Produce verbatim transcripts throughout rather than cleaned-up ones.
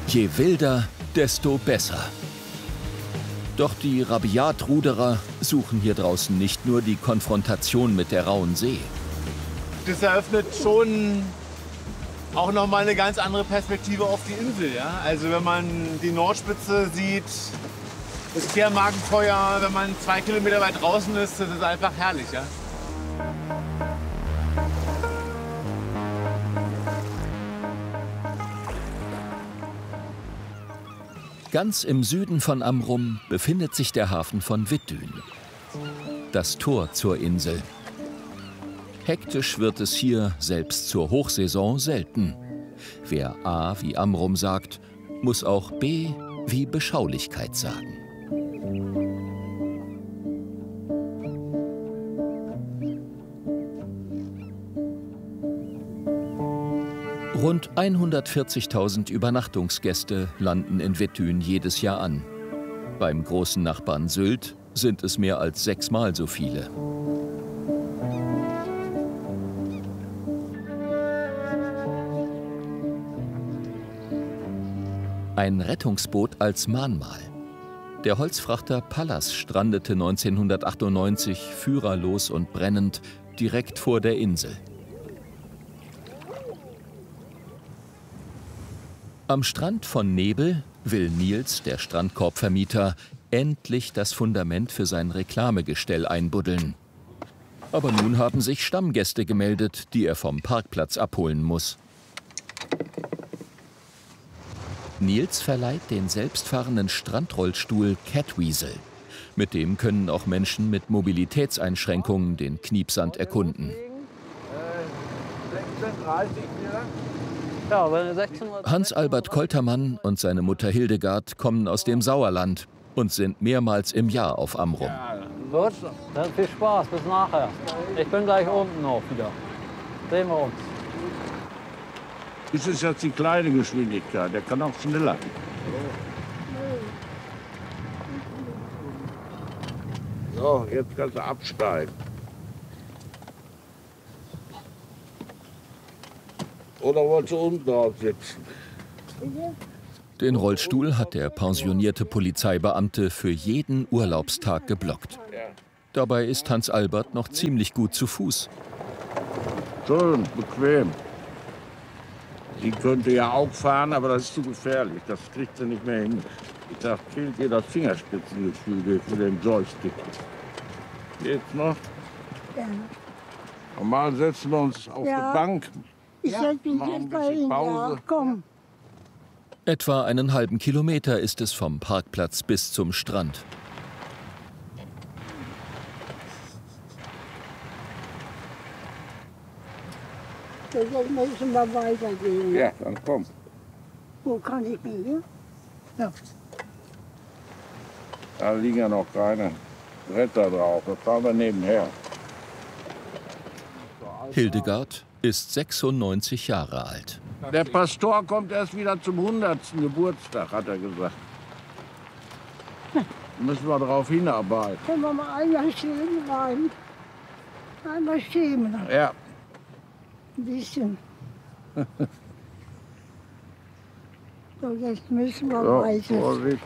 Je wilder, desto besser. Doch die Rabiat-Ruderer suchen hier draußen nicht nur die Konfrontation mit der rauen See. Das eröffnet schon auch noch mal eine ganz andere Perspektive auf die Insel. Ja? Also wenn man die Nordspitze sieht, das Kehrmagenfeuer, wenn man zwei Kilometer weit draußen ist, das ist einfach herrlich. Ja? Ganz im Süden von Amrum befindet sich der Hafen von Wittdün, das Tor zur Insel. Hektisch wird es hier selbst zur Hochsaison selten. Wer A wie Amrum sagt, muss auch B wie Beschaulichkeit sagen. Rund hundertvierzigtausend Übernachtungsgäste landen in Wittdün jedes Jahr an. Beim großen Nachbarn Sylt sind es mehr als sechsmal so viele. Ein Rettungsboot als Mahnmal. Der Holzfrachter Pallas strandete neunzehnhundertachtundneunzig führerlos und brennend direkt vor der Insel. Am Strand von Nebel will Nils, der Strandkorbvermieter, endlich das Fundament für sein Reklamegestell einbuddeln. Aber nun haben sich Stammgäste gemeldet, die er vom Parkplatz abholen muss. Nils verleiht den selbstfahrenden Strandrollstuhl Catweasel. Mit dem können auch Menschen mit Mobilitätseinschränkungen den Kniepsand erkunden. Hans-Albert Koltermann und seine Mutter Hildegard kommen aus dem Sauerland und sind mehrmals im Jahr auf Amrum. Gut, dann viel Spaß, bis nachher. Ich bin gleich unten auch wieder. Sehen wir uns. Das ist jetzt die kleine Geschwindigkeit, der kann auch schneller. So, jetzt kannst du absteigen. Oder wolltest du unten drauf sitzen? Den Rollstuhl hat der pensionierte Polizeibeamte für jeden Urlaubstag geblockt. Dabei ist Hans-Albert noch ziemlich gut zu Fuß. Schön, bequem. Sie könnte ja auch fahren, aber das ist zu gefährlich. Das kriegt sie nicht mehr hin. Ich sag, fehlt ihr das Fingerspitzengefühl für den Joystick. Geht's noch? Ja. Normal setzen wir uns auf ja. die Bank. Ich ja, setze mich jetzt bei Ihnen. Ja, komm. Etwa einen halben Kilometer ist es vom Parkplatz bis zum Strand. Jetzt müssen wir weitergehen. Ja, dann komm. Wo kann ich denn hier? Ja. Da liegen ja noch keine Bretter drauf. Das fahren wir nebenher. Hildegard ist sechsundneunzig Jahre alt. Der Pastor kommt erst wieder zum hundertsten Geburtstag, hat er gesagt. Da müssen wir darauf hinarbeiten. Können wir mal einmal stehen bleiben? Einmal stehen bleiben. Ja. Ein bisschen. So, jetzt müssen wir So, weiter. Vorsicht.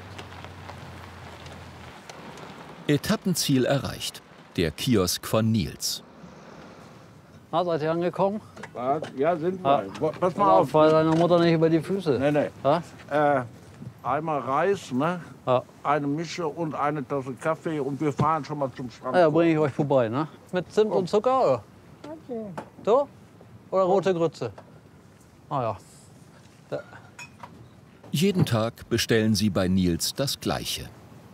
Etappenziel erreicht. Der Kiosk von Nils. Na, seid ihr angekommen? Ja, sind wir. Ah. Pass mal auf. Fall deiner Mutter nicht über die Füße. Nee, nee. Ja? Äh, einmal Reis, ne? Ja. Eine Mische und eine Tasse Kaffee und wir fahren schon mal zum Strand. Ah, ja, bringe ich euch vorbei, ne? Mit Zimt und Zucker, oder? Okay. So? Oder rote Grütze? Ah ja. Da. Jeden Tag bestellen sie bei Nils das Gleiche.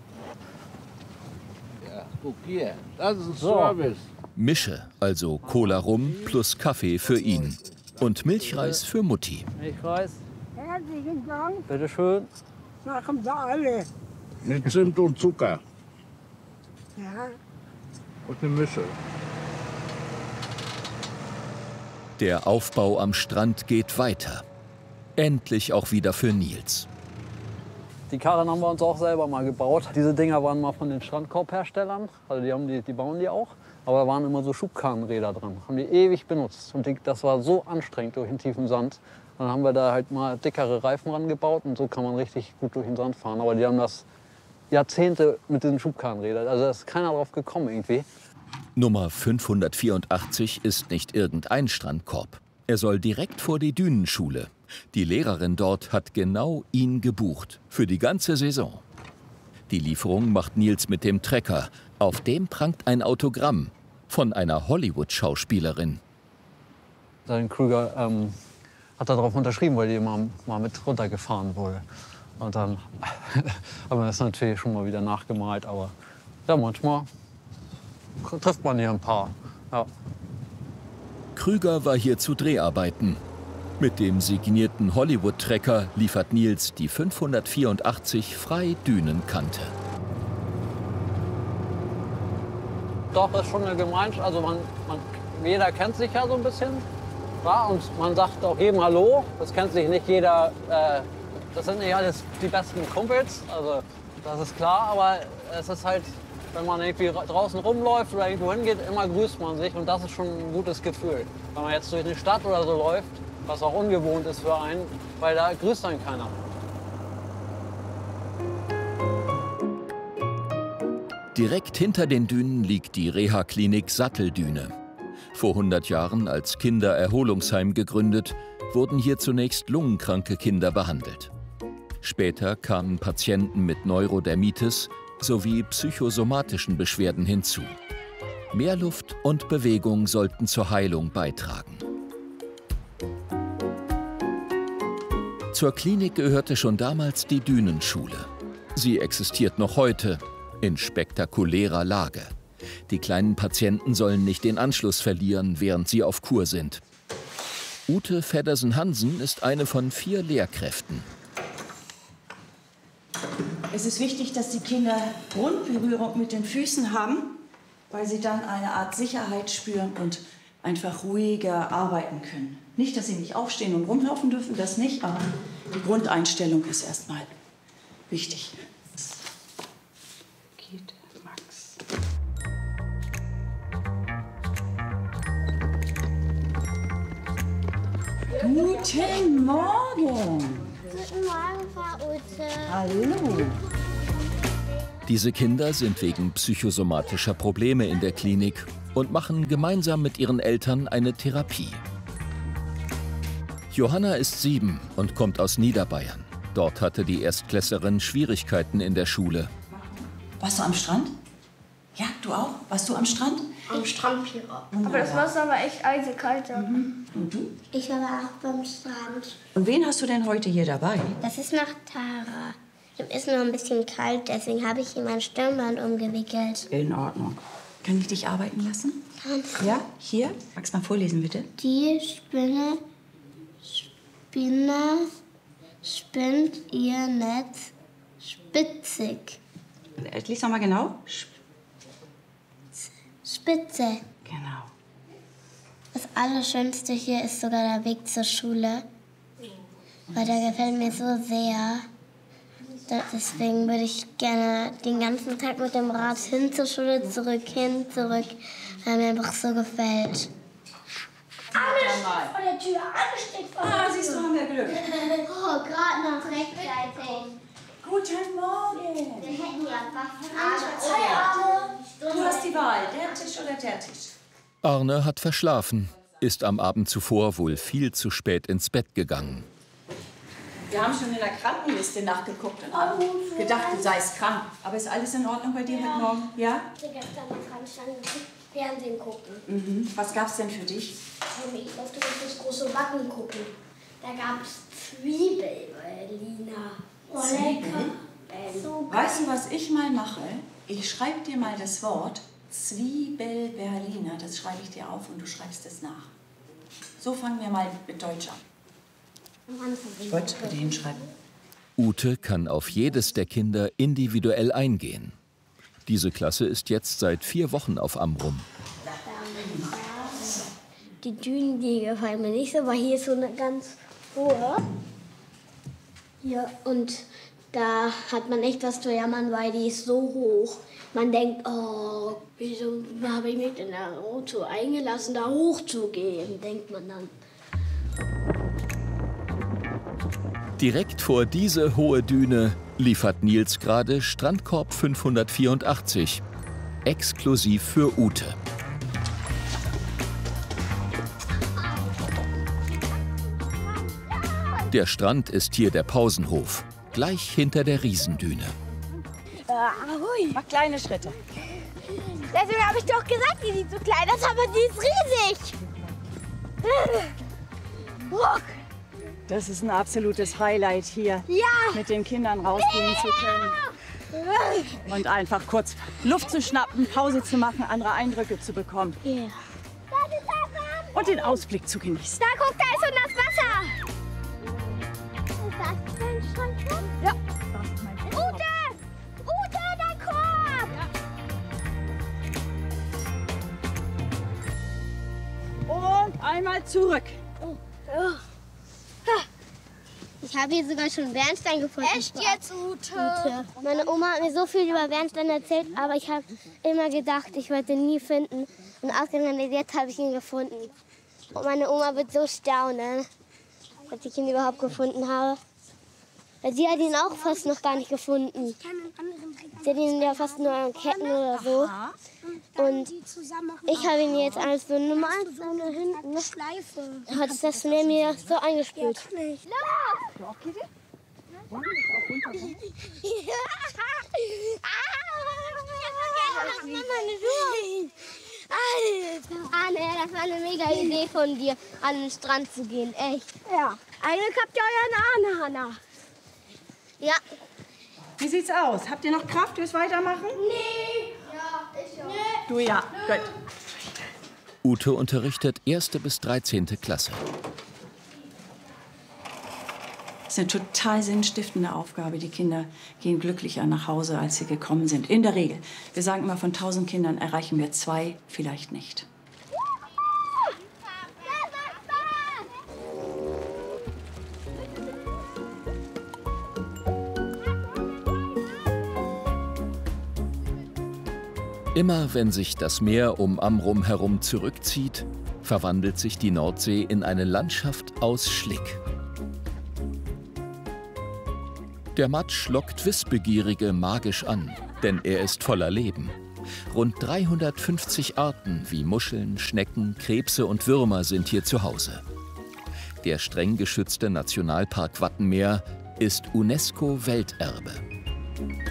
Ja, guck hier. Das ist ein So. Service. Mische, also Cola Rum plus Kaffee für ihn. Und Milchreis für Mutti. Milchreis, Herzlichen Dank. bitte schön. Machen wir alle. Mit Zimt und Zucker. Ja. Und eine Mische. Der Aufbau am Strand geht weiter. Endlich auch wieder für Nils. Die Karren haben wir uns auch selber mal gebaut. Diese Dinger waren mal von den Strandkorbherstellern. Also die, haben die, die bauen die auch. Aber da waren immer so Schubkarrenräder dran. Haben die ewig benutzt. Und die, das war so anstrengend durch den tiefen Sand. Dann haben wir da halt mal dickere Reifen rangebaut und so kann man richtig gut durch den Sand fahren. Aber die haben das Jahrzehnte mit diesen Schubkarrenrädern. Also da ist keiner drauf gekommen irgendwie. Nummer fünfhundertvierundachtzig ist nicht irgendein Strandkorb. Er soll direkt vor die Dünenschule. Die Lehrerin dort hat genau ihn gebucht. Für die ganze Saison. Die Lieferung macht Nils mit dem Trecker. Auf dem prangt ein Autogramm von einer Hollywood-Schauspielerin. Sein Krüger ähm, hat darauf unterschrieben, weil die mal, mal mit runtergefahren wurde. Und dann haben wir das natürlich schon mal wieder nachgemalt. Aber ja, manchmal trifft man hier ein paar. Ja. Krüger war hier zu Dreharbeiten. Mit dem signierten Hollywood-Trecker liefert Nils die fünfhundertvierundachtzig frei Dünenkante. Doch, ist schon eine Gemeinschaft. Also man, man, jeder kennt sich ja so ein bisschen. Ja, und man sagt auch jedem Hallo. Das kennt sich nicht jeder. Äh, das sind nicht alles die besten Kumpels. Also das ist klar. Aber es ist halt, wenn man irgendwie draußen rumläuft oder irgendwo hingeht, immer grüßt man sich. Und das ist schon ein gutes Gefühl. Wenn man jetzt durch eine Stadt oder so läuft, was auch ungewohnt ist für einen, weil da grüßt einen keiner. Direkt hinter den Dünen liegt die Reha-Klinik Satteldüne. Vor hundert Jahren als Kindererholungsheim gegründet, wurden hier zunächst lungenkranke Kinder behandelt. Später kamen Patienten mit Neurodermitis sowie psychosomatischen Beschwerden hinzu. Mehr Luft und Bewegung sollten zur Heilung beitragen. Zur Klinik gehörte schon damals die Dünenschule. Sie existiert noch heute in spektakulärer Lage. Die kleinen Patienten sollen nicht den Anschluss verlieren, während sie auf Kur sind. Ute Feddersen-Hansen ist eine von vier Lehrkräften. Es ist wichtig, dass die Kinder Grundberührung mit den Füßen haben, weil sie dann eine Art Sicherheit spüren und einfach ruhiger arbeiten können. Nicht, dass sie nicht aufstehen und rumlaufen dürfen, das nicht, aber die Grundeinstellung ist erstmal wichtig. Geht, Max. Guten Morgen. Guten Morgen, Frau Ute. Hallo. Diese Kinder sind wegen psychosomatischer Probleme in der Klinik und machen gemeinsam mit ihren Eltern eine Therapie. Johanna ist sieben und kommt aus Niederbayern. Dort hatte die Erstklässlerin Schwierigkeiten in der Schule. Warst du am Strand? Ja, du auch? Warst du am Strand? Am Strandpira. Aber das Wasser war echt eisekalt. Mhm. Und du? Ich war auch beim Strand. Und wen hast du denn heute hier dabei? Das ist nach Tara. Ihm ist nur ein bisschen kalt, deswegen habe ich ihm mein Stirnband umgewickelt. In Ordnung. Kann ich dich arbeiten lassen? Kannst Ja, hier. Magst du mal vorlesen, bitte? Die Spinne, Spinner, spinnt ihr Netz spitzig. Äh, Lies noch mal genau. Sp Spitze. genau. Das Allerschönste hier ist sogar der Weg zur Schule. Weil der gefällt mir so sehr. Da- Deswegen würde ich gerne den ganzen Tag mit dem Rad hin zur Schule, zurück, hin, zurück, weil mir einfach so gefällt. Alles vor der Tür, alles steht vor der Tür. Ah, siehst du, haben wir Glück. Oh, gerade noch rechtzeitig. Guten Morgen. Wir hätten ja fast Hi, Arne. Du hast die Wahl, der Tisch oder der Tisch? Arne hat verschlafen, ist am Abend zuvor wohl viel zu spät ins Bett gegangen. Wir haben schon in der Krankenliste nachgeguckt und haben gedacht, du seist krank. Aber ist alles in Ordnung bei dir heute Morgen? Ja? Ich habe gestern dran standen, Fernsehen gucken. Mhm. Was gab's denn für dich? Ich durfte das große Backen gucken. Da gab es Zwiebelberliner. Oh, lecker. So Weißt du, was ich mal mache? Ich schreibe dir mal das Wort Zwiebelberliner. Das schreibe ich dir auf und du schreibst es nach. So fangen wir mal mit Deutsch an. Deutsch bitte hinschreiben. Ute kann auf jedes der Kinder individuell eingehen. Diese Klasse ist jetzt seit vier Wochen auf Amrum. Die Dünen, die gefallen mir nicht so, weil hier ist so eine ganz hohe. Ja, und da hat man echt was zu jammern, weil die ist so hoch. Man denkt, oh, wieso habe ich mich in der Auto eingelassen, da hochzugehen, denkt man dann. Direkt vor diese hohe Düne liefert Nils gerade Strandkorb fünfhundertvierundachtzig, exklusiv für Ute. Der Strand ist hier der Pausenhof, gleich hinter der Riesendüne. Ahoi. Mach kleine Schritte. Deswegen habe ich doch gesagt, die sieht so klein aus, aber die ist riesig. Das ist ein absolutes Highlight hier, Ja. mit den Kindern rausgehen zu können. Und einfach kurz Luft zu schnappen, Pause zu machen, andere Eindrücke zu bekommen. Ja. Und den Ausblick zu genießen. Da, guck, da ist schon das Wasser. Ist das dein Strandkorb? Ja. Ute! Ute, dein Korb! Und einmal zurück. Ich habe hier sogar schon Bernstein gefunden. Echt jetzt, Ute? Ute. Meine Oma hat mir so viel über Bernstein erzählt, aber ich habe immer gedacht, ich werde ihn nie finden. Und ausgerechnet jetzt habe ich ihn gefunden. Und meine Oma wird so staunen, dass ich ihn überhaupt gefunden habe. Weil sie hat ihn auch fast noch gar nicht gefunden. Sie hat ihn ja fast nur an Ketten oder so. Und ich habe ihn jetzt als so normal so hinten. Ne? Hat das neben mir so eingespült. Anne, das war eine mega Idee von dir, an den Strand zu gehen, echt. Ja. Eigentlich habt ihr euren Ahne, Hanna. Ja. Wie sieht's aus? Habt ihr noch Kraft fürs Weitermachen? Nee. Ja, ich auch. Nee. Du ja. Gut. Ute unterrichtet erste bis dreizehnte Klasse. Das ist eine total sinnstiftende Aufgabe. Die Kinder gehen glücklicher nach Hause, als sie gekommen sind. In der Regel. Wir sagen immer, von tausend Kindern erreichen wir zwei, vielleicht nicht. Immer wenn sich das Meer um Amrum herum zurückzieht, verwandelt sich die Nordsee in eine Landschaft aus Schlick. Der Matsch lockt Wissbegierige magisch an, denn er ist voller Leben. Rund dreihundertfünfzig Arten wie Muscheln, Schnecken, Krebse und Würmer sind hier zu Hause. Der streng geschützte Nationalpark Wattenmeer ist UNESCO-Welterbe.